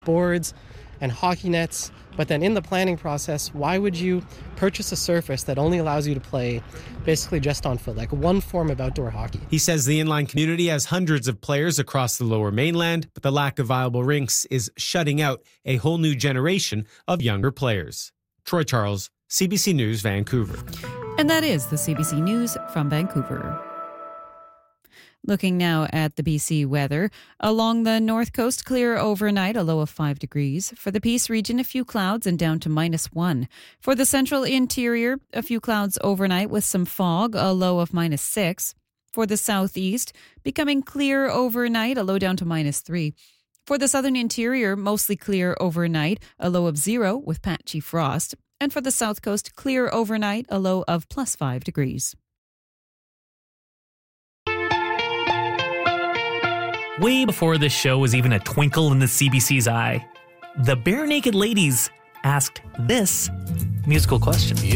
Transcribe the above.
boards and hockey nets. But then in the planning process, why would you purchase a surface that only allows you to play basically just on foot, like one form of outdoor hockey? He says the inline community has hundreds of players across the Lower Mainland, but the lack of viable rinks is shutting out a whole new generation of younger players. Troy Charles, CBC News, Vancouver. And that is the CBC News from Vancouver. Looking now at the BC weather. Along the north coast, clear overnight, a low of 5 degrees. For the Peace region, a few clouds and down to -1. For the central interior, a few clouds overnight with some fog, a low of -6. For the southeast, becoming clear overnight, a low down to -3. For the southern interior, mostly clear overnight, a low of 0 with patchy frost. And for the south coast, clear overnight, a low of +5 degrees. Way before this show was even a twinkle in the CBC's eye, the Bare Naked Ladies asked this musical question.